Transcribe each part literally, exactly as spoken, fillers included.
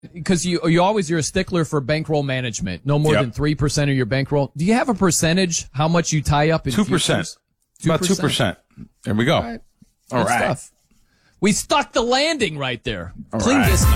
because you you always you're a stickler for bankroll management. No more Yep. than three percent of your bankroll. Do you have a percentage? How much you tie up in Two percent. futures? About two percent. There we go. All right. All Good right. stuff. We stuck the landing right there. All Clean right. business.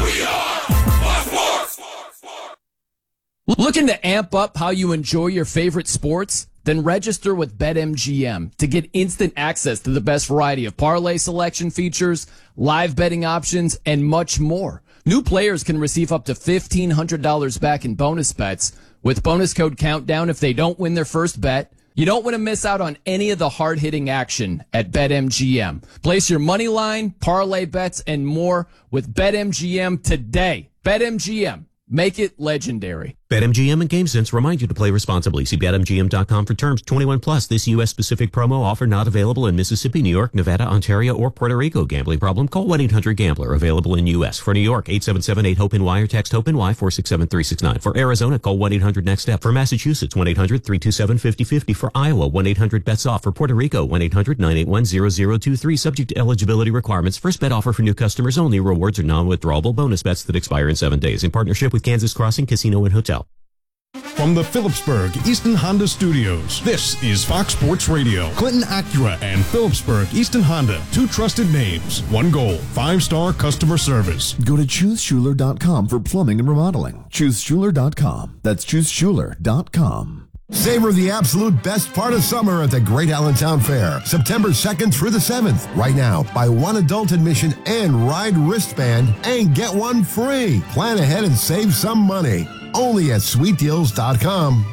Looking to amp up how you enjoy your favorite sports? Then register with BetMGM to get instant access to the best variety of parlay selection features, live betting options, and much more. New players can receive up to fifteen hundred dollars back in bonus bets with bonus code COUNTDOWN if they don't win their first bet. You don't want to miss out on any of the hard-hitting action at BetMGM. Place your money line, parlay bets, and more with BetMGM today. BetMGM. Make it legendary. BetMGM and GameSense remind you to play responsibly. See Bet M G M dot com for terms. twenty-one plus. This U S specific promo offer not available in Mississippi, New York, Nevada, Ontario, or Puerto Rico. Gambling problem? Call one eight hundred gambler. Available in U S. For New York, eight seven seven eight hope N Y or text HOPE-NY four six seven three six nine. For Arizona, call one eight hundred next step. For Massachusetts, one eight hundred three two seven five zero five zero. For Iowa, one eight hundred bets off. For Puerto Rico, one eight hundred nine eight one zero zero two three. Subject to eligibility requirements. First bet offer for new customers only. Rewards are non-withdrawable bonus bets that expire in seven days. In partnership with Kansas Crossing Casino and Hotel. From the Phillipsburg Easton Honda Studios, this is Fox Sports Radio. Clinton Acura and Phillipsburg Easton Honda, two trusted names, one goal, five-star customer service. Go to choose schuler dot com for plumbing and remodeling. choose schuler dot com. That's choose schuler dot com. Savor the absolute best part of summer at the Great Allentown Fair, September second through the seventh. Right now, buy one adult admission and ride wristband and get one free. Plan ahead and save some money. Only at sweet deals dot com.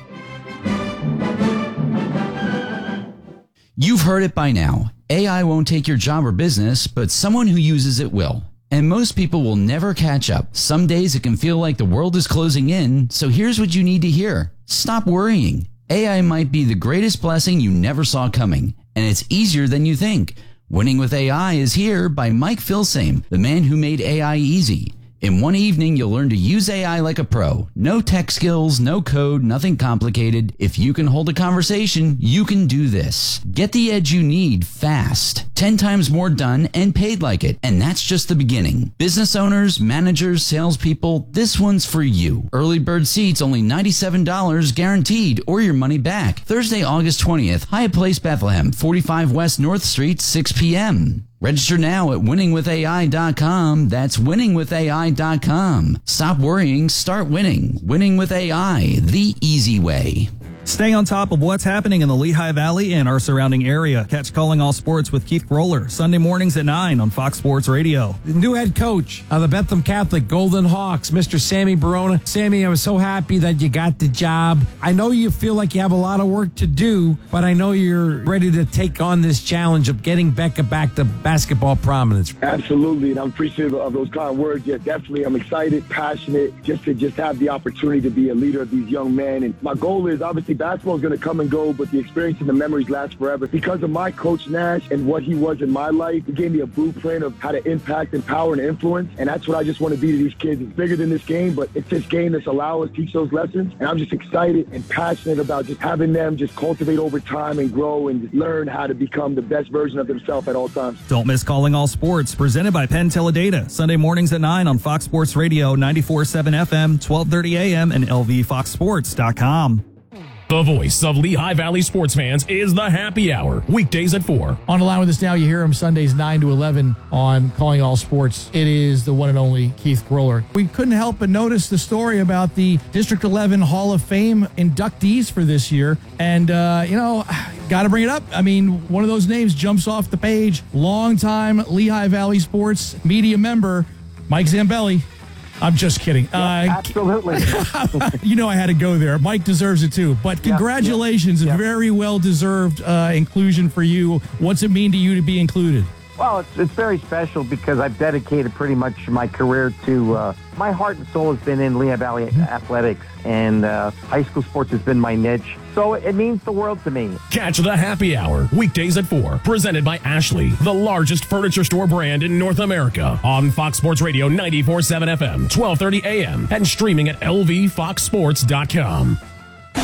You've heard it by now. A I won't take your job or business, but someone who uses it will. And most people will never catch up. Some days it can feel like the world is closing in, so here's what you need to hear. Stop worrying. A I might be the greatest blessing you never saw coming, and it's easier than you think. Winning with A I is here by Mike Filsame, the man who made A I easy. In one evening, you'll learn to use A I like a pro. No tech skills, no code, nothing complicated. If you can hold a conversation, you can do this. Get the edge you need fast. Ten times more done and paid like it. And that's just the beginning. Business owners, managers, salespeople, this one's for you. Early bird seats only ninety-seven dollars guaranteed or your money back. Thursday, August twentieth, Hyatt Place, Bethlehem, forty-five West North Street, six p.m. Register now at winning with A I dot com. That's winning with A I dot com. Stop worrying, start winning. Winning with A I, the easy way. Stay on top of what's happening in the Lehigh Valley and our surrounding area. Catch Calling All Sports with Keith Roller, Sunday mornings at nine on Fox Sports Radio. The new head coach of the Bethlehem Catholic Golden Hawks, Mister Sammy Barona. Sammy, I was so happy that you got the job. I know you feel like you have a lot of work to do, but I know you're ready to take on this challenge of getting Becca back to basketball prominence. Absolutely, and I'm appreciative of those kind of words. Yeah, definitely. I'm excited, passionate, just to just have the opportunity to be a leader of these young men. And my goal is obviously basketball is going to come and go, but the experience and the memories last forever. Because of my Coach Nash and what he was in my life, he gave me a blueprint of how to impact, empower, and influence. And that's what I just want to be to these kids. It's bigger than this game, but it's this game that's allowed us to teach those lessons. And I'm just excited and passionate about just having them just cultivate over time and grow and just learn how to become the best version of themselves at all times. Don't miss Calling All Sports, presented by Penn Teledata. Sunday mornings at nine on Fox Sports Radio, ninety-four point seven F M, twelve thirty A M, and L V fox sports dot com. The voice of Lehigh Valley sports fans is the Happy Hour, weekdays at four. On the line with us now, you hear him Sundays nine to eleven on Calling All Sports. It is the one and only Keith Groller. We couldn't help but notice the story about the District eleven Hall of Fame inductees for this year. And, uh, you know, got to bring it up. I mean, one of those names jumps off the page. Longtime Lehigh Valley sports media member, Mike Zambelli. I'm just kidding. Yeah, uh, absolutely. You know I had to go there. Mike deserves it too. But congratulations. Yeah, yeah. A very well-deserved uh, inclusion for you. What's it mean to you to be included? Well, it's, it's very special because I've dedicated pretty much my career to, uh, my heart and soul has been in Lehigh Valley mm-hmm. athletics, and uh, high school sports has been my niche. So it means the world to me. Catch the Happy Hour, weekdays at four, presented by Ashley, the largest furniture store brand in North America, on Fox Sports Radio ninety-four point seven F M, twelve thirty A M, and streaming at L V fox sports dot com.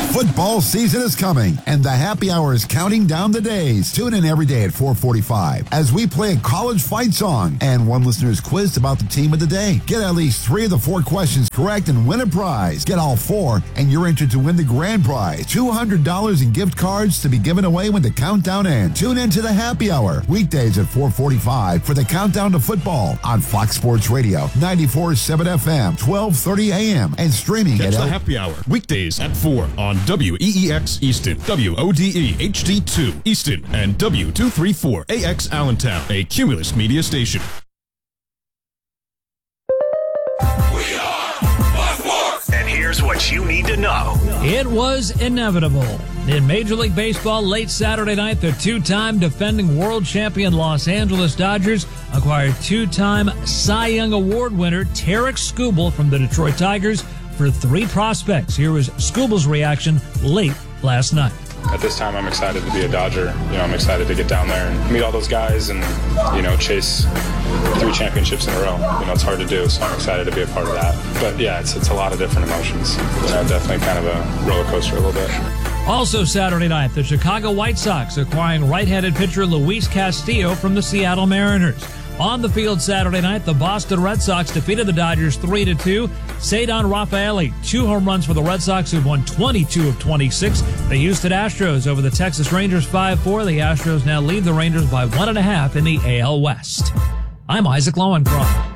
Football season is coming, and the happy hour is counting down the days. Tune in every day at four forty-five as we play a college fight song and one listener's quiz about the team of the day. Get at least three of the four questions correct and win a prize. Get all four, and you're entered to win the grand prize, two hundred dollars in gift cards to be given away when the countdown ends. Tune in to the happy hour, weekdays at four forty-five for the countdown to football on Fox Sports Radio, ninety-four point seven F M, twelve thirty A M, and streaming Catch at the L- happy hour weekdays at four on W E E X Easton, W O D E H D two Easton, and W two thirty-four A X Allentown, a Cumulus media station. And here's what you need to know. It was inevitable. In Major League Baseball, late Saturday night, the two-time defending world champion Los Angeles Dodgers acquired two-time Cy Young Award winner Tarek Skubal from the Detroit Tigers for three prospects. Here was Skubal's reaction late last night. At this time, I'm excited to be a Dodger. You know, I'm excited to get down there and meet all those guys and, you know, chase three championships in a row. You know, it's hard to do, so I'm excited to be a part of that. But, yeah, it's it's a lot of different emotions. You know, definitely kind of a roller coaster a little bit. Also Saturday night, the Chicago White Sox acquiring right-handed pitcher Luis Castillo from the Seattle Mariners. On the field Saturday night, the Boston Red Sox defeated the Dodgers three to two. Cedar Rafaeli, two home runs for the Red Sox, who've won twenty-two of twenty-six. The Houston Astros over the Texas Rangers five four. The Astros now lead the Rangers by one and a half in the A L West. I'm Isaac Lowenkron.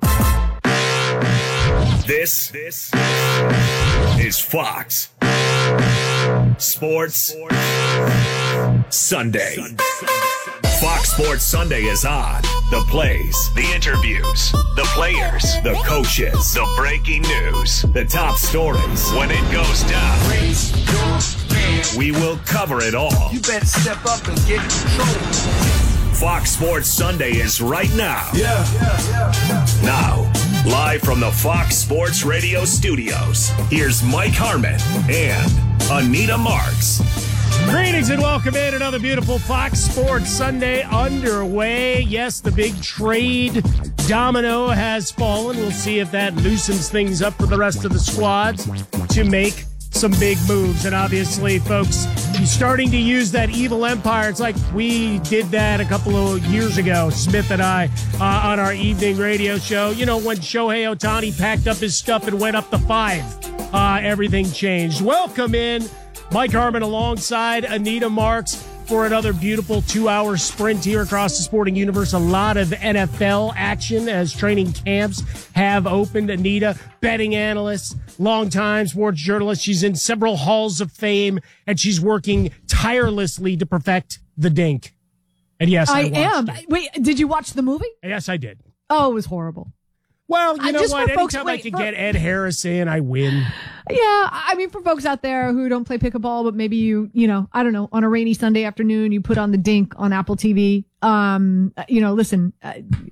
This, this is Fox Sports Sunday. Fox Sports Sunday is on. The plays, the interviews, the players, the coaches, the breaking news, the top stories. When it goes down, we will cover it all. You better step up and get in control. Fox Sports Sunday is right now. Yeah. yeah, yeah, yeah. Now, live from the Fox Sports Radio studios, here's Mike Harmon and Anita Marks. Greetings and welcome in. Another beautiful Fox Sports Sunday underway. Yes, the big trade domino has fallen. We'll see if that loosens things up for the rest of the squads to make some big moves. And obviously, folks, you're starting to use that evil empire. It's like we did that a couple of years ago, Smith and I, uh, on our evening radio show. You know, when Shohei Ohtani packed up his stuff and went up to five, uh, everything changed. Welcome in. Mike Harmon alongside Anita Marks for another beautiful two-hour sprint here across the sporting universe. A lot of N F L action as training camps have opened. Anita, betting analyst, longtime sports journalist. She's in several halls of fame, and she's working tirelessly to perfect the dink. And yes, I, I am. It. Wait, did you watch the movie? Yes, I did. Oh, it was horrible. Well, you uh, know just what? for Anytime folks, I wait, can for, get Ed Harris in, I win. Yeah, I mean, for folks out there who don't play pickleball, but maybe you, you know, I don't know, on a rainy Sunday afternoon, you put on the Dink on Apple T V. Um, you know, listen, uh,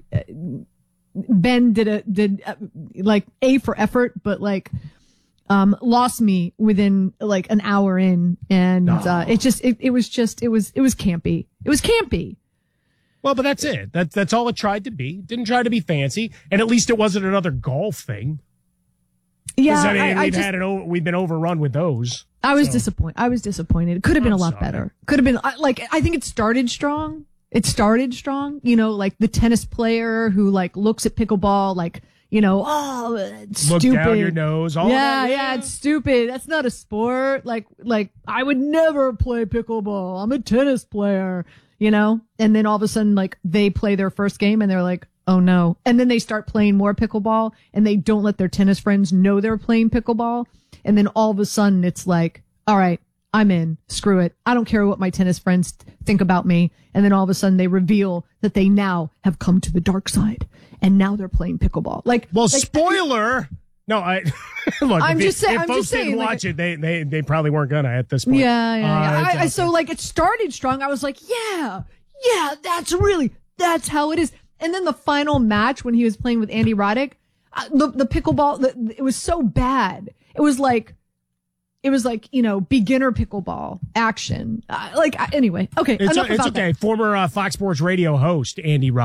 Ben did a did uh, like A for effort, but like um lost me within like an hour in, and uh, it just it, it was just it was it was campy. It was campy. Well, but that's it. That, that's all it tried to be. It didn't try to be fancy, and at least it wasn't another golf thing. Yeah, I mean, I, we've I just, had an, we've been overrun with those. I was so. disappointed. I was disappointed. It could have been I'm a lot sorry. better. Could have been like I think it started strong. It started strong. You know, like the tennis player who like looks at pickleball like, you know, oh, it's Look stupid. down your nose. All yeah, that, yeah, yeah, it's stupid. That's not a sport. Like, like I would never play pickleball. I'm a tennis player. You know, and then all of a sudden, like they play their first game and they're like, oh no. And then they start playing more pickleball and they don't let their tennis friends know they're playing pickleball. And then all of a sudden it's like, all right, I'm in. Screw it. I don't care what my tennis friends think about me. And then all of a sudden they reveal that they now have come to the dark side and now they're playing pickleball. Like, well, like, spoiler. No, I look. I'm if, just saying. If I'm folks just saying. didn't Like, watch it, they, they they probably weren't gonna at this point. Yeah, yeah. yeah. Uh, I, I, so like it started strong. I was like, yeah, yeah, that's really that's how it is. And then the final match when he was playing with Andy Roddick, uh, the the pickleball, the, it was so bad. It was like, it was like you know beginner pickleball action. Uh, like uh, anyway, okay. It's, enough it's about okay. That. Former uh, Fox Sports Radio host Andy Roddick.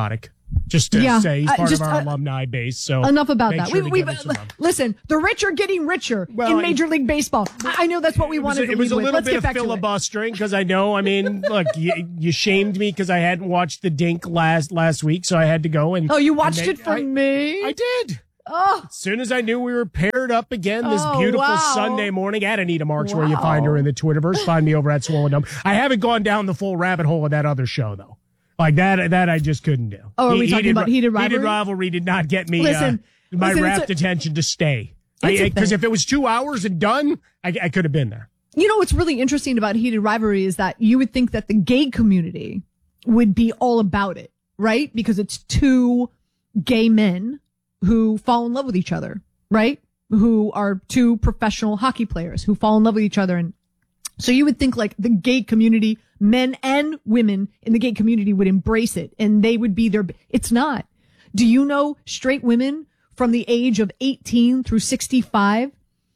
Just to Yeah, say, he's uh, part just, of our uh, alumni base. So Enough about make that. sure we, to we, give us some love. listen, the rich are getting richer Well, in I- Major League Baseball. I, I know that's what we It was, wanted a, to it was lead a with. little Let's bit get of back to it. filibustering because I know. I mean, look, you, you shamed me because I hadn't watched the Dink last last week, so I had to go and. Oh, you watched and it for I, me? I did. Oh. As soon as I knew we were paired up again this Oh, beautiful wow. Sunday morning at Anita Marks, where you Wow. find her in the Twitterverse. Find me over at Swollen Dome. I haven't gone down the full rabbit hole of that other show though. Like that, that I just couldn't do. Oh, are we talking about Heated Rivalry? Heated Rivalry did not get me Listen, uh, my listen, it's rapt a- attention to stay. It's a Because thing. if it was two hours and done, I, I could have been there. You know what's really interesting about Heated Rivalry is that you would think that the gay community would be all about it, right? Because it's two gay men who fall in love with each other, right? Who are two professional hockey players who fall in love with each other. And so you would think like the gay community, men and women in the gay community would embrace it and they would be their, it's not. Do you know straight women from the age of eighteen through sixty-five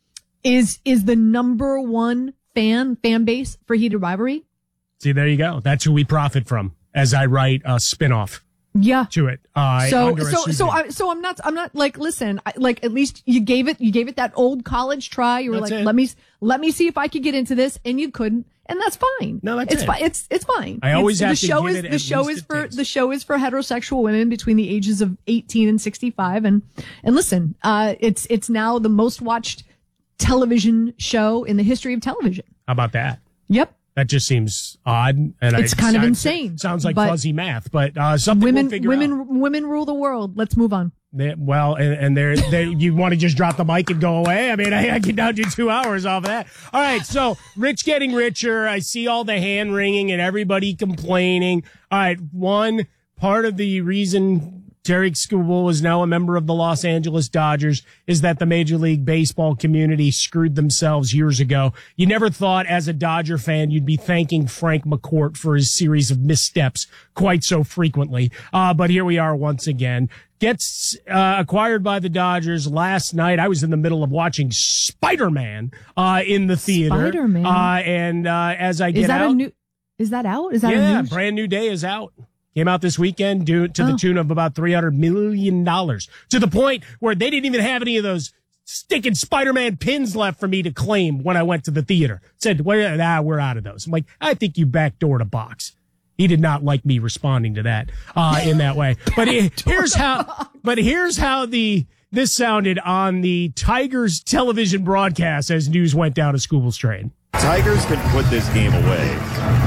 is, is the number one fan, fan base for Heated Rivalry? See, there you go. That's who we profit from as I write a spinoff Yeah. to it. Uh, So, under a so, so, pseudonym. I, so I'm not, I'm not like, listen, I, like at least you gave it, you gave it that old college try. You were That's like, it. let me, let me see if I could get into this, and you couldn't, and that's fine. No, that's it's it. fine. It's, it's fine. I always it's, have the to show give is, it the at show least is a for, taste. the show is for heterosexual women between the ages of eighteen and sixty-five. And, and listen, uh, it's, it's now the most watched television show in the history of television. How about that? Yep. That just seems odd. And It's I, kind of sounds- insane, Sounds like but fuzzy math, but uh, something Women, we'll figure out. women, women rule the world. Let's move on. They, well, and, and they're, they you want to just drop the mic and go away? I mean, I, I can now do two hours off of that. All right, so Rich getting richer. I see all the hand wringing and everybody complaining. All right, one part of the reason Tarek Skubal is now a member of the Los Angeles Dodgers is that the Major League Baseball community screwed themselves years ago. You never thought as a Dodger fan you'd be thanking Frank McCourt for his series of missteps quite so frequently. Uh, but here we are once again. Gets uh, acquired by the Dodgers last night. I was in the middle of watching Spider-Man uh, in the theater. Spider-Man? Uh, and uh, as I get Is that out... a new, is that out? Is that yeah, a news? brand new day is out. Came out this weekend due to Oh. the tune of about three hundred million dollars, to the point where they didn't even have any of those sticking Spider-Man pins left for me to claim when I went to the theater. Said, well, nah, we're out of those. I'm like, I think you backdoored a box. He did not like me responding to that uh, in that way. But it, here's how. But here's how the this sounded on the Tigers television broadcast as news went down a Scooble's train. Tigers can put this game away.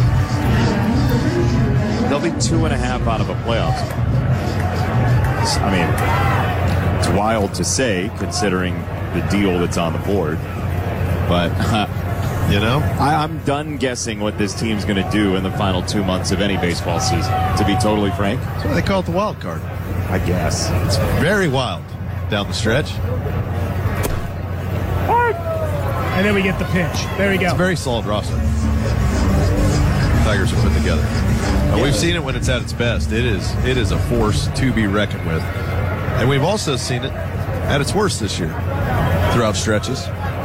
They'll be two and a half out of a playoff spot. I mean, it's wild to say considering the deal that's on the board, but uh, you know, I, I'm done guessing what this team's going to do in the final two months of any baseball season. To be totally frank, That's why they call it the wild card. I guess It's very wild down the stretch. And then we get the pitch. There we go. It's a very solid roster. Tigers are put together. Uh, we've seen it when it's at its best. It is it is a force to be reckoned with. And we've also seen it at its worst this year throughout stretches.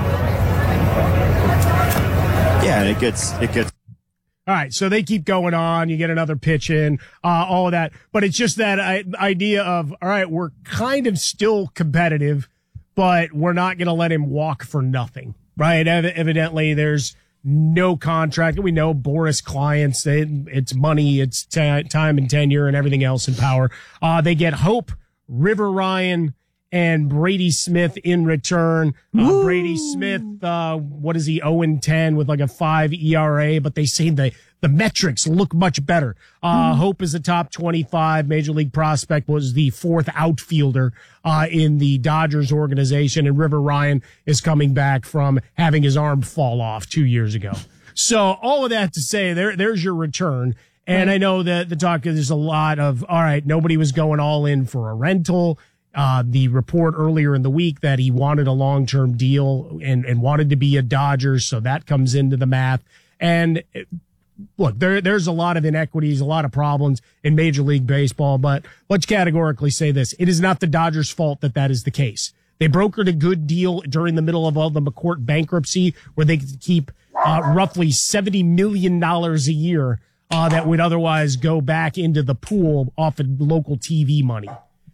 Yeah, and it gets it gets. All right, so they keep going on. You get another pitch in, uh, all of that. But it's just that I, idea of, all right, we're kind of still competitive, but we're not going to let him walk for nothing, right? Ev- evidently, there's no contract. We know Boris clients, they, it's money, it's t- time and tenure and everything else in power. Uh, they get Hope, River Ryan, and Brady Smith in return. Uh, Brady Smith, uh, what is he, oh and ten with like a five E R A, but they say the, the metrics look much better. Uh, Hope is a top twenty-five Major League prospect, was the fourth outfielder, uh, in the Dodgers organization, and River Ryan is coming back from having his arm fall off two years ago. So all of that to say, there, there's your return. And I know that the talk, there's a lot of, all right, nobody was going all in for a rental. Uh, the report earlier in the week that he wanted a long-term deal and, and wanted to be a Dodger. So that comes into the math. And look, there, there's a lot of inequities, a lot of problems in Major League Baseball, but let's categorically say this. It is not the Dodgers' fault that that is the case. They brokered a good deal during the middle of all the McCourt bankruptcy where they could keep, uh, roughly seventy million dollars a year uh, that would otherwise go back into the pool off of local T V money.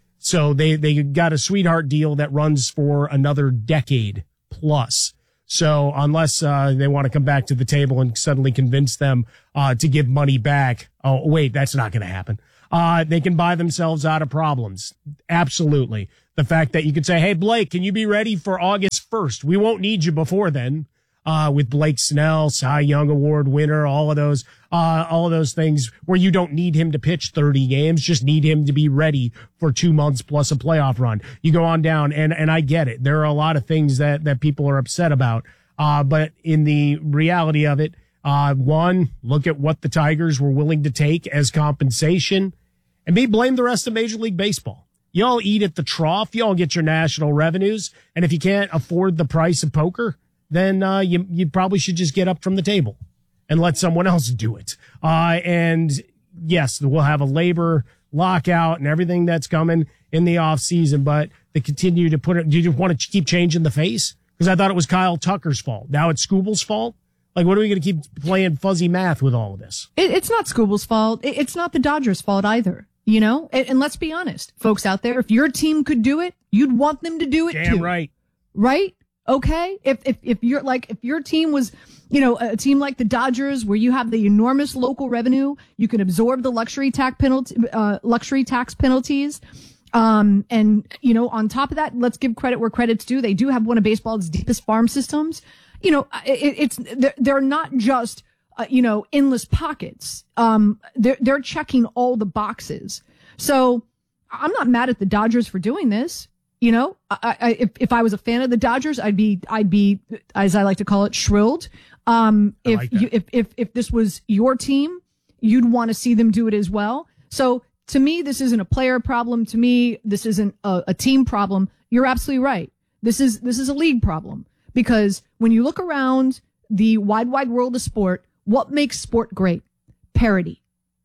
So they, they got a sweetheart deal that runs for another decade plus. So unless uh, they want to come back to the table and suddenly convince them uh, to give money back, oh, wait, that's not going to happen. Uh, they can buy themselves out of problems. Absolutely. The fact that you could say, hey, Blake, can you be ready for August first? We won't need you before then. Uh, with Blake Snell, Cy Young Award winner, all of those, uh, all of those things where you don't need him to pitch thirty games, just need him to be ready for two months plus a playoff run. You go on down, and, and I get it. There are a lot of things that, that people are upset about. Uh, but in the reality of it, uh, one, look at what the Tigers were willing to take as compensation, and B, blame the rest of Major League Baseball. Y'all eat at the trough. Y'all get your national revenues. And if you can't afford the price of poker, then uh, you you probably should just get up from the table and let someone else do it. Uh, and yes, we'll have a labor lockout and everything that's coming in the off season, but they continue to put it. Do you want to keep changing the face? Because I thought it was Kyle Tucker's fault. Now it's Scooble's fault. Like, what are we going to keep playing fuzzy math with all of this? It, it's not Scooble's fault. It, it's not the Dodgers' fault either. You know, and, and let's be honest, folks out there, if your team could do it, you'd want them to do it Damn too. right. Right? Okay. If, if, if you're like, if your team was, you know, a team like the Dodgers where you have the enormous local revenue, you can absorb the luxury tax penalty, uh, luxury tax penalties. Um, and, you know, on top of that, let's give credit where credit's due. They do have one of baseball's deepest farm systems. You know, it, it's, they're, they're not just, uh, you know, endless pockets. Um, they're, they're checking all the boxes. So I'm not mad at the Dodgers for doing this. You know, I, I, if, if I was a fan of the Dodgers, I'd be, I'd be, as I like to call it, shrilled. Um, if like you, if, if, if this was your team, you'd want to see them do it as well. So to me, this isn't a player problem. To me, this isn't a, a team problem. You're absolutely right. This is, this is a league problem, because when you look around the wide, wide world of sport, what makes sport great? Parity.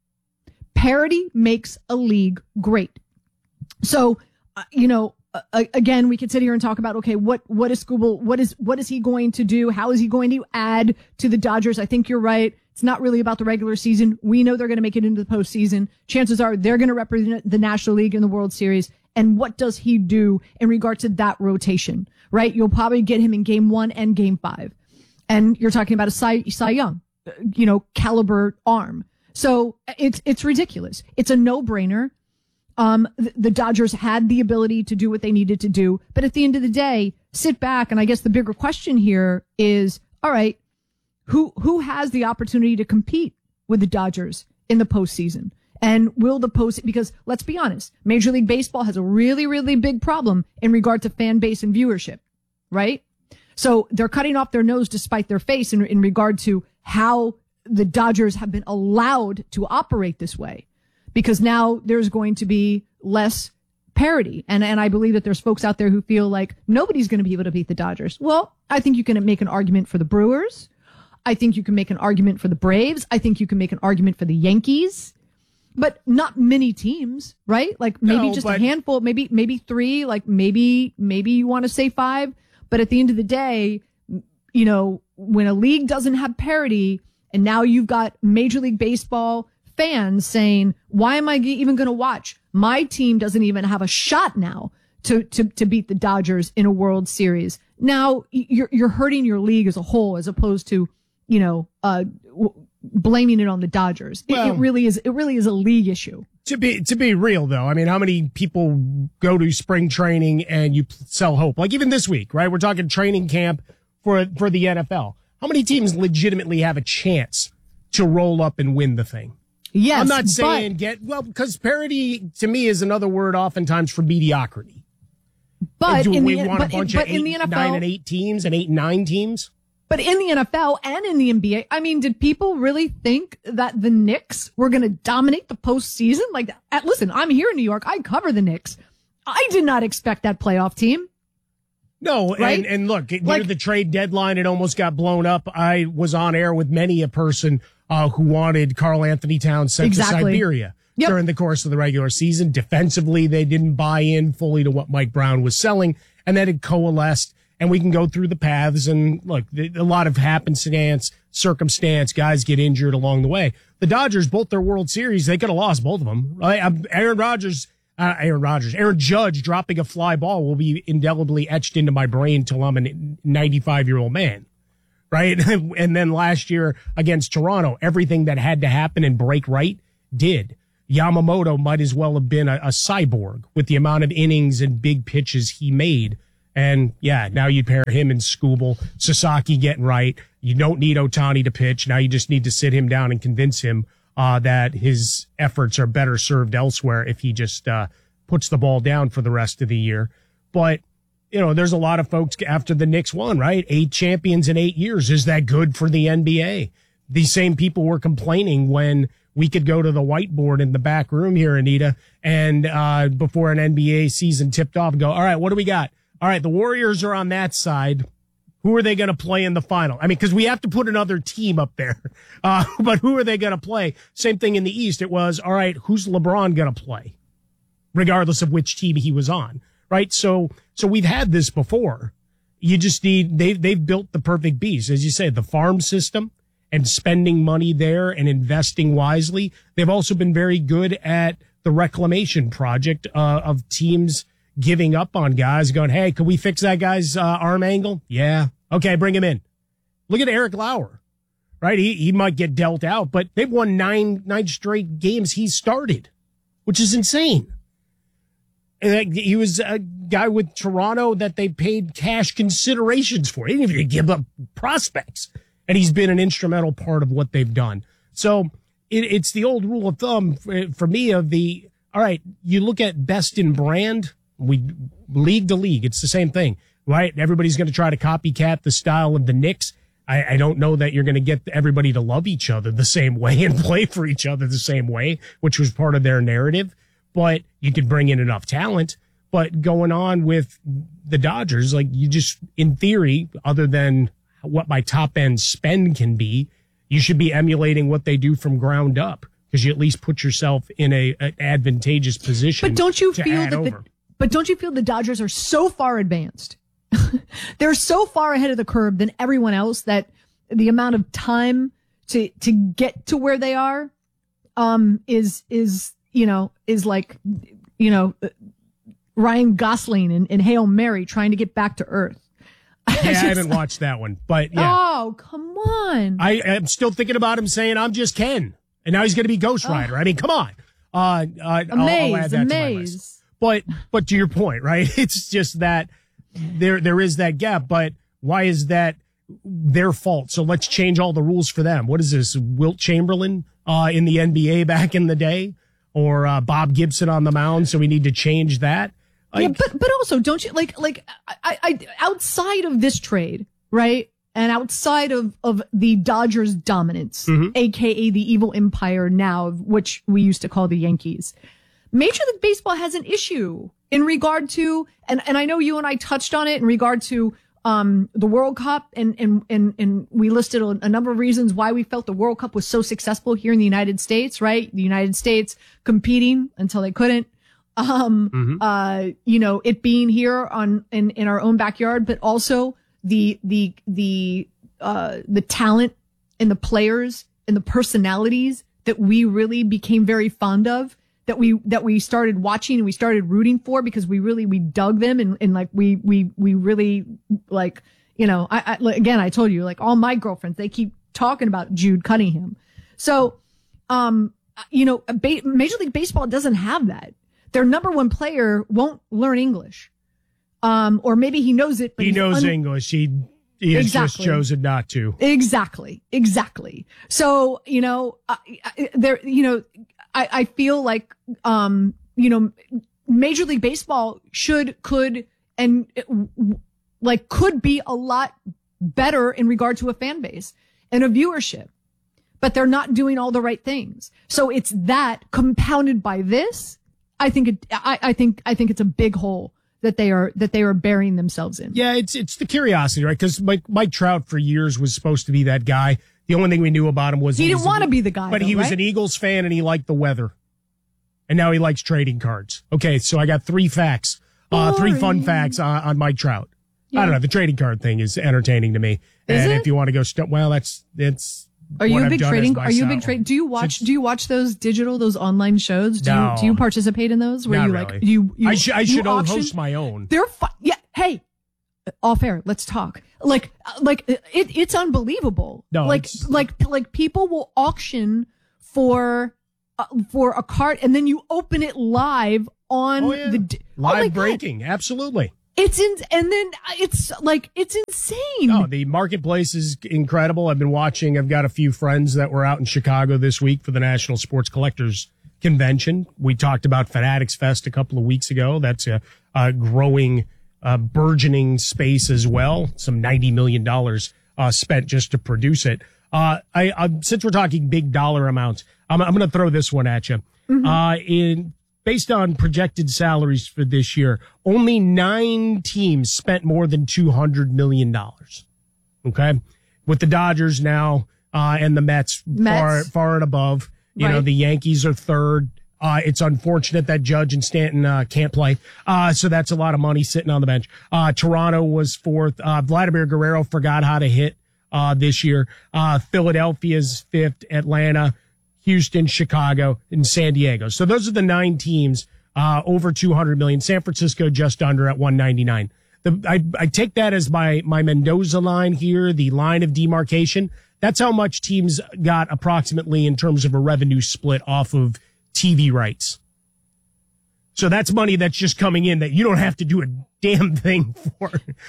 Parity makes a league great. So, uh, you know, Uh, again, we could sit here and talk about, okay, what, what is Scooble, what is, what is he going to do? How is he going to add to the Dodgers? I think you're right. It's not really about the regular season. We know they're going to make it into the postseason. Chances are they're going to represent the National League in the World Series. And what does he do in regard to that rotation, right? You'll probably get him in game one and game five. And you're talking about a Cy, Cy Young, you know, caliber arm. So it's, it's ridiculous. It's a no-brainer. Um, the, the Dodgers had the ability to do what they needed to do. But at the end of the day, sit back. And I guess the bigger question here is, all right, who, who has the opportunity to compete with the Dodgers in the postseason? And will the post, because let's be honest, Major League Baseball has a really, really big problem in regard to fan base and viewership, right? So they're cutting off their nose to spite their face in, in regard to how the Dodgers have been allowed to operate this way. Because now there's going to be less parity. And, and I believe that there's folks out there who feel like nobody's going to be able to beat the Dodgers. Well, I think you can make an argument for the Brewers. I think you can make an argument for the Braves. I think you can make an argument for the Yankees, but not many teams, right? Like maybe No, just but- a handful, maybe, maybe three, like maybe, maybe you want to say five. But at the end of the day, you know, when a league doesn't have parity and now you've got Major League Baseball fans saying, why am I even going to watch? My team doesn't even have a shot now to, to, to beat the Dodgers in a World Series. Now you're, you're hurting your league as a whole, as opposed to, you know, uh, w- blaming it on the Dodgers. It, Well- it really is, it really is a league issue. To be to be real, though, I mean, how many people go to spring training and you sell hope? Like even this week, right? We're talking training camp for for the N F L. How many teams legitimately have a chance to roll up and win the thing? Yes, I'm not saying but- get well, because parity to me is another word oftentimes for mediocrity. But do in we the, want but, a bunch but of in eight, the N F L, nine and eight teams and eight and nine teams? But in the N F L and in the N B A, I mean, did people really think that the Knicks were going to dominate the postseason? Like, uh, listen, I'm here in New York. I cover the Knicks. I did not expect that playoff team. No, Right? and, and look, near Like- the trade deadline, it almost got blown up. I was on air with many a person uh, who wanted Karl Anthony Towns sent Exactly. to Siberia Yep. during the course of the regular season. Defensively, they didn't buy in fully to what Mike Brown was selling, and that had coalesced. and we can go through the paths and look, a lot of happenstance, circumstance, guys get injured along the way. The Dodgers, both their World Series, they could have lost both of them. Right? Aaron Rodgers, uh, Aaron Rodgers, Aaron Judge dropping a fly ball will be indelibly etched into my brain till I'm a ninety-five year old man. Right. And then last year against Toronto, everything that had to happen and break right did. Yamamoto might as well have been a, a cyborg with the amount of innings and big pitches he made. And yeah, now you pair him and Skubal, Sasaki getting right. You don't need Ohtani to pitch. Now you just need to sit him down and convince him uh, that his efforts are better served elsewhere if he just uh, puts the ball down for the rest of the year. But, you know, there's a lot of folks after the Knicks won, right? Eight champions in eight years. Is that good for the N B A? These same people were complaining when we could go to the whiteboard in the back room here, Anita, and uh, before an N B A season tipped off and go, all right, what do we got? All right, the Warriors are on that side. Who are they going to play in the final? I mean, because we have to put another team up there. Uh, but who are they going to play? Same thing in the East. It was, all right, who's LeBron going to play? Regardless of which team he was on, right? So, so we've had this before. You just need, they've, they've built the perfect beast. As you say, the farm system and spending money there and investing wisely. They've also been very good at the reclamation project uh, of teams giving up on guys, going, hey, could we fix that guy's uh, arm angle? Yeah. Okay, bring him in. Look at Eric Lauer, right? He he might get dealt out, but they've won nine nine straight games he started, which is insane. And he was a guy with Toronto that they paid cash considerations for. He didn't even give up prospects. And he's been an instrumental part of what they've done. So it, it's the old rule of thumb for, for me of the, all right, you look at best in brand, we league to league, it's the same thing, right? Everybody's going to try to copycat the style of the Knicks. I, I don't know that you're going to get everybody to love each other the same way and play for each other the same way, which was part of their narrative. But you could bring in enough talent. But going on with the Dodgers, like you just, in theory, other than what my top end spend can be, you should be emulating what they do from ground up because you at least put yourself in a an advantageous position. But don't you to feel add that? over. The, but don't you feel the Dodgers are so far advanced? They're so far ahead of the curve than everyone else that the amount of time to to get to where they are um, is is you know is like you know Ryan Gosling and, and Hail Mary trying to get back to Earth. Yeah, I haven't watched that one, but yeah. Oh, come on. I am still thinking about him saying, I'm just Ken. And now he's going to be Ghost Rider. Oh. I mean, come on. Uh, uh, amaze, I'll, I'll add that amaze. to my list. But, but to your point, right? It's just that there, there is that gap, but why is that their fault? So let's change all the rules for them. What is this? Wilt Chamberlain, uh, in the N B A back in the day, or, uh, Bob Gibson on the mound. So we need to change that. Like, yeah, but but also, don't you like like I, I outside of this trade, right, and outside of of the Dodgers' dominance, mm-hmm. aka the evil empire now, which we used to call the Yankees, Major League Baseball has an issue in regard to, and and I know you and I touched on it in regard to um the World Cup, and and and and we listed a, a number of reasons why we felt the World Cup was so successful here in the United States, right? The United States competing until they couldn't. Um, mm-hmm. uh, you know, it being here on, in, in our own backyard, but also the, the, the, uh, the talent and the players and the personalities that we really became very fond of, that we, that we started watching and we started rooting for because we really, we dug them and, and like we, we, we really like, you know, I, I, again, I told you, like all my girlfriends, they keep talking about Jude Cunningham. So, um, you know, ba- Major League Baseball doesn't have that. Their number one player won't learn English. Um, or maybe he knows it, but he knows un- English. He, he has exactly. just chosen not to. Exactly. Exactly. So, you know, I, I, there, you know, I, I feel like, um, you know, Major League Baseball should, could, and like could be a lot better in regard to a fan base and a viewership, but they're not doing all the right things. So it's that compounded by this. I think it, I, I think, I think it's a big hole that they are, that they are burying themselves in. Yeah. It's, it's the curiosity, right? Cause Mike, Mike Trout for years was supposed to be that guy. The only thing we knew about him was he, he didn't want to an, be the guy, but though, he was right? an Eagles fan and he liked the weather. And now he likes trading cards. Okay. So I got three facts, uh, three fun facts on, on Mike Trout. Yeah. I don't know. The trading card thing is entertaining to me. Is and it? if you want to go, st- well, that's it's. Are you what a I've big done as trading? my Are you a big style. trade? Do you watch? Do you watch those digital, those online shows? Do No. you do you participate in those where Not you really. like you? you I, sh- I you should own- auction? host my own. They're fu- yeah. Hey, all fair. Let's talk. Like like it, it's unbelievable. No, like it's- like like people will auction for uh, for a cart and then you open it live on Oh, yeah. the d- oh Live my God. breaking, absolutely. It's in, and then it's like it's insane. Oh, the marketplace is incredible. I've been watching. I've got a few friends that were out in Chicago this week for the National Sports Collectors Convention. We talked about Fanatics Fest a couple of weeks ago. That's a, a growing, uh, burgeoning space as well. Some ninety million dollars uh, spent just to produce it. Uh, I, I since we're talking big dollar amounts, I'm, I'm going to throw this one at you. Mm-hmm. Uh, in Based on projected salaries for this year, only nine teams spent more than two hundred million dollars. Okay. With the Dodgers now, uh, and the Mets, Mets. far, far and above. You know, Right. the Yankees are third. Uh, it's unfortunate that Judge and Stanton, uh, can't play. Uh, so that's a lot of money sitting on the bench. Uh, Toronto was fourth. Uh, Vladimir Guerrero forgot how to hit, uh, this year. Uh, Philadelphia's fifth. Atlanta, Houston, Chicago, and San Diego. So those are the nine teams, uh, over two hundred million. San Francisco just under at one ninety-nine. The, I, I take that as my, my Mendoza line here, the line of demarcation. That's how much teams got approximately in terms of a revenue split off of T V rights. So that's money that's just coming in that you don't have to do a damn thing for.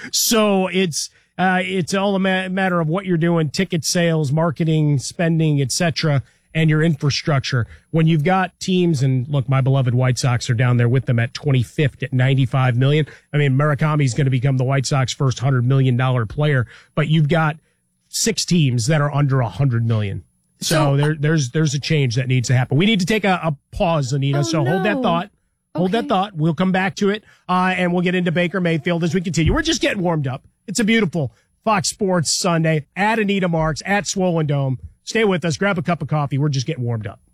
So it's, uh, it's all a ma- matter of what you're doing, ticket sales, marketing, spending, et cetera, and your infrastructure. When you've got teams, and look, my beloved White Sox are down there with them at twenty-fifth at ninety-five million. I mean, Murakami's going to become the White Sox first one hundred million dollars player, but you've got six teams that are under one hundred million. So, So- there, there's, there's a change that needs to happen. We need to take a, a pause, Anita. Oh, so hold that no. thought. Hold that thought. We'll come back to it, uh, and we'll get into Baker Mayfield as we continue. We're just getting warmed up. It's a beautiful Fox Sports Sunday. At Anita Marks, at Swollen Dome. Stay with us. Grab a cup of coffee. We're just getting warmed up.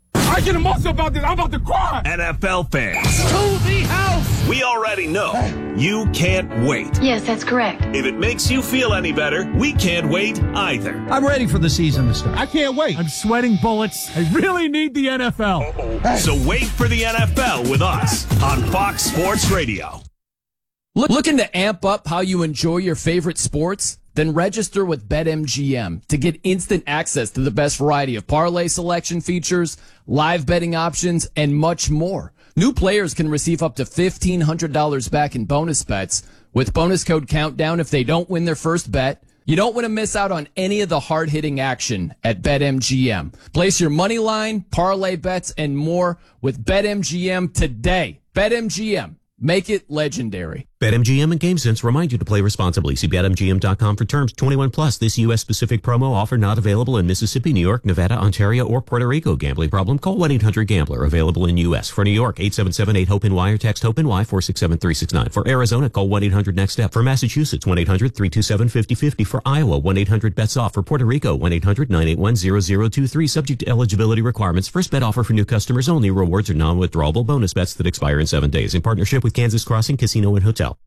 I get emotional about this. I'm about to cry. N F L fans, To the house. we already know you can't wait. Yes, that's correct. If it makes you feel any better, we can't wait either. I'm ready for the season to start. I can't wait. I'm sweating bullets. I really need the N F L. So wait for the N F L with us on Fox Sports Radio. Look- Looking to amp up how you enjoy your favorite sports? Then register with BetMGM to get instant access to the best variety of parlay selection features, live betting options, and much more. New players can receive up to fifteen hundred dollars back in bonus bets with bonus code Countdown if they don't win their first bet. You don't want to miss out on any of the hard-hitting action at BetMGM. Place your money line, parlay bets, and more with BetMGM today. BetMGM. Make it legendary. BetMGM and GameSense remind you to play responsibly. See Bet M G M dot com for terms. twenty-one plus. This U S specific promo offer not available in Mississippi, New York, Nevada, Ontario, or Puerto Rico. Gambling problem? Call one eight hundred gambler. Available in U S. For New York, eight seven seven eight hope N Y or text HOPE-NY four six seven three six nine. For Arizona, call one eight hundred next step. For Massachusetts, one eight hundred three two seven five zero five zero. For Iowa, one eight hundred bets off. For Puerto Rico, one eight hundred nine eight one zero zero two three. Subject to eligibility requirements. First bet offer for new customers only. Rewards are non-withdrawable bonus bets that expire in seven days. In partnership with Kansas Crossing Casino and Hotel.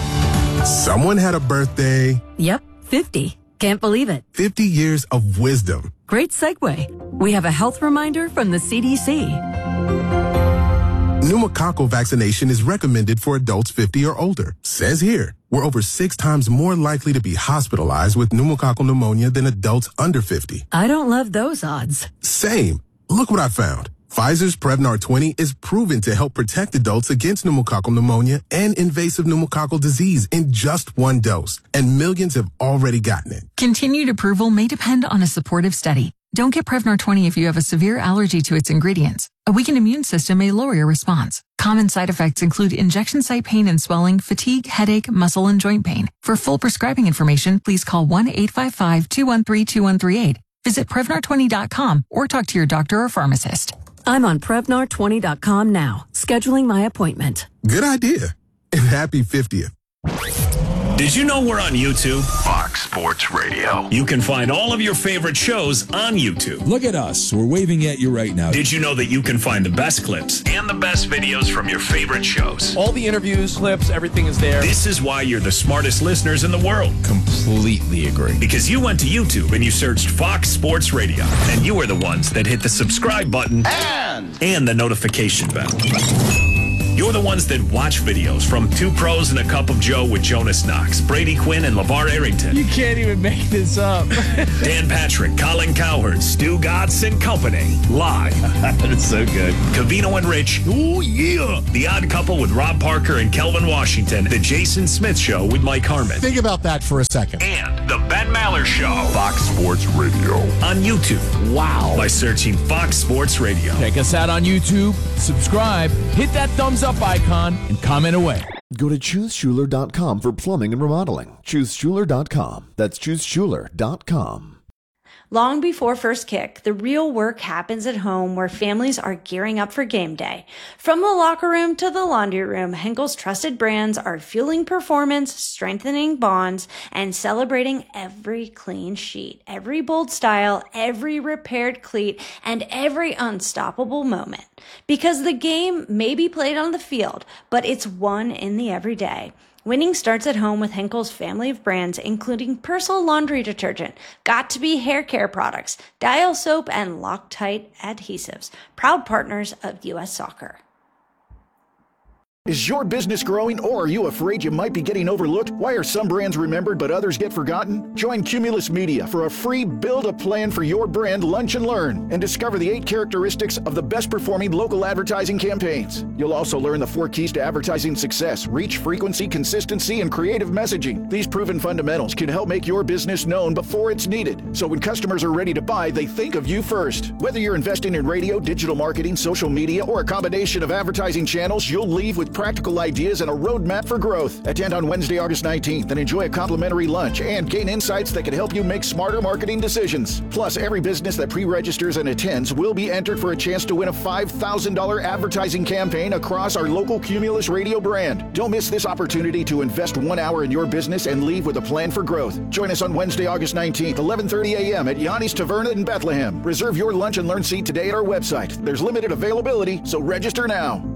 Someone had a birthday. Yep, fifty. Can't believe it. fifty years of wisdom. Great segue. We have a health reminder from the C D C. Pneumococcal vaccination is recommended for adults fifty or older. Says here, we're over six times more likely to be hospitalized with pneumococcal pneumonia than adults under fifty. I don't love those odds. Same. Look what I found. Pfizer's Prevnar twenty is proven to help protect adults against pneumococcal pneumonia and invasive pneumococcal disease in just one dose, and millions have already gotten it. Continued approval may depend on a supportive study. Don't get Prevnar twenty if you have a severe allergy to its ingredients. A weakened immune system may lower your response. Common side effects include injection site pain and swelling, fatigue, headache, muscle, and joint pain. For full prescribing information, please call one eight five five two one three two one three eight. Visit Prevnar twenty dot com or talk to your doctor or pharmacist. I'm on Prevnar twenty dot com now, scheduling my appointment. Good idea. And happy fiftieth. Did you know we're on YouTube? Fox Sports Radio. You can find all of your favorite shows on YouTube. Look at us. We're waving at you right now. Did you know that you can find the best clips and the best videos from your favorite shows? All the interviews, clips, everything is there. This is why you're the smartest listeners in the world. Completely agree. Because you went to YouTube and you searched Fox Sports Radio, and you were the ones that hit the subscribe button and, and the notification bell. You're the ones that watch videos from Two Pros and a Cup of Joe with Jonas Knox, Brady Quinn, and LeVar Arrington. You can't even make this up. Dan Patrick, Colin Cowherd, Stu Gatz and Company. Live. That's so good. Covino and Rich. Oh, yeah. The Odd Couple with Rob Parker and Kelvin Washington. The Jason Smith Show with Mike Harmon. Think about that for a second. And The Ben Maller Show. Fox Sports Radio. On YouTube. Wow. By searching Fox Sports Radio. Check us out on YouTube. Subscribe. Hit that thumbs up icon and comment away. Go to choose schuler dot com for plumbing and remodeling. choose schuler dot com. That's choose schuler dot com. Long before first kick, the real work happens at home where families are gearing up for game day. From the locker room to the laundry room, Henkel's trusted brands are fueling performance, strengthening bonds, and celebrating every clean sheet, every bold style, every repaired cleat, and every unstoppable moment. Because the game may be played on the field, but it's won in the everyday. Winning starts at home with Henkel's family of brands, including Persil laundry detergent, Got2b hair care products, Dial soap, and Loctite adhesives, proud partners of U S Soccer. Is your business growing, or are you afraid you might be getting overlooked? Why are some brands remembered but others get forgotten? Join Cumulus Media for a free Build a Plan for Your Brand Lunch and Learn and discover the eight characteristics of the best performing local advertising campaigns. You'll also learn the four keys to advertising success: reach, frequency, consistency, and creative messaging. These proven fundamentals can help make your business known before it's needed, so when customers are ready to buy, they think of you first. Whether you're investing in radio, digital marketing, social media, or a combination of advertising channels, you'll leave with practical ideas and a roadmap for growth. Attend on Wednesday, August nineteenth and enjoy a complimentary lunch and gain insights that can help you make smarter marketing decisions. Plus, every business that pre-registers and attends will be entered for a chance to win a five thousand dollars advertising campaign across our local Cumulus radio brand. Don't miss this opportunity to invest one hour in your business and leave with a plan for growth. Join us on Wednesday, August nineteenth, eleven thirty a.m. at Yanni's Taverna in Bethlehem. Reserve your lunch and learn seat today at our website. There's limited availability, so register now.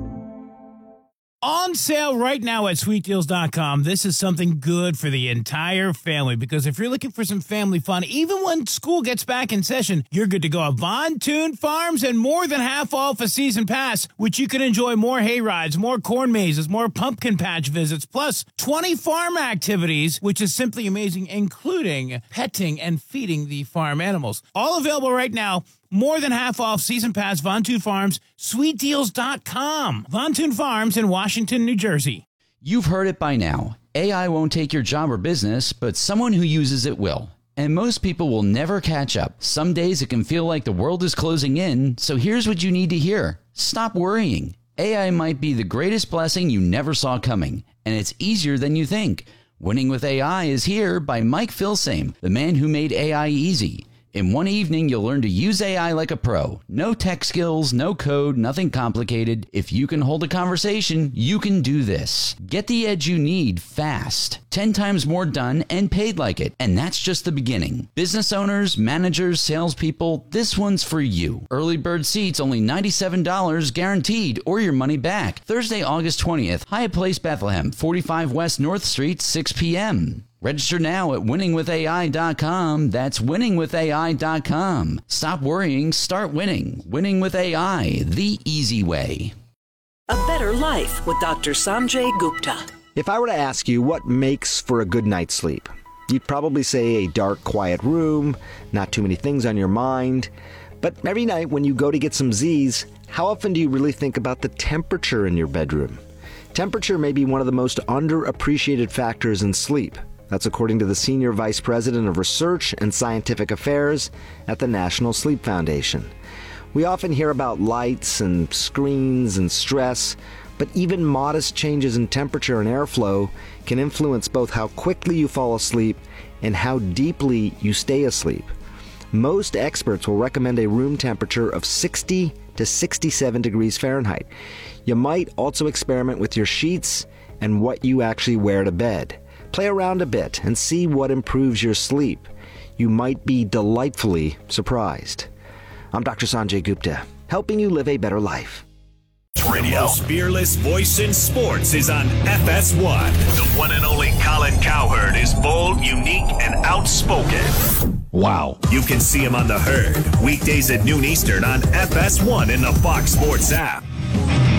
On sale right now at sweet deals dot com. This is something good for the entire family, because if you're looking for some family fun, even when school gets back in session, you're good to go at Von Toon Farms, and more than half off a season pass, which you can enjoy more hay rides, more corn mazes, more pumpkin patch visits, plus twenty farm activities, which is simply amazing, including petting and feeding the farm animals. All available right now. More than half off season pass, Von Toon Farms, sweet deals dot com. Von Toon Farms in Washington, New Jersey. You've heard it by now. A I won't take your job or business, but someone who uses it will. And most people will never catch up. Some days it can feel like the world is closing in, so here's what you need to hear. Stop worrying. A I might be the greatest blessing you never saw coming, and it's easier than you think. Winning with A I is here by Mike Filsame, the man who made A I easy. In one evening, you'll learn to use A I like a pro. No tech skills, no code, nothing complicated. If you can hold a conversation, you can do this. Get the edge you need fast. Ten times more done and paid like it. And that's just the beginning. Business owners, managers, salespeople, this one's for you. Early bird seats only ninety-seven dollars guaranteed, or your money back. Thursday, August twentieth, Hyatt Place, Bethlehem, forty-five West North Street, six p.m. Register now at winning with A I dot com. That's winning with A I dot com. Stop worrying, start winning. Winning with A I, the easy way. A better life with Doctor Sanjay Gupta. If I were to ask you what makes for a good night's sleep, you'd probably say a dark, quiet room, not too many things on your mind. But every night when you go to get some Z's, how often do you really think about the temperature in your bedroom? Temperature may be one of the most underappreciated factors in sleep. That's according to the Senior Vice President of Research and Scientific Affairs at the National Sleep Foundation. We often hear about lights and screens and stress, but even modest changes in temperature and airflow can influence both how quickly you fall asleep and how deeply you stay asleep. Most experts will recommend a room temperature of sixty to sixty-seven degrees Fahrenheit. You might also experiment with your sheets and what you actually wear to bed. Play around a bit and see what improves your sleep. You might be delightfully surprised. I'm Doctor Sanjay Gupta, helping you live a better life. Radio. The most fearless voice in sports is on F S one. The one and only Colin Cowherd is bold, unique, and outspoken. Wow. You can see him on The Herd, weekdays at noon Eastern on F S one in the Fox Sports app.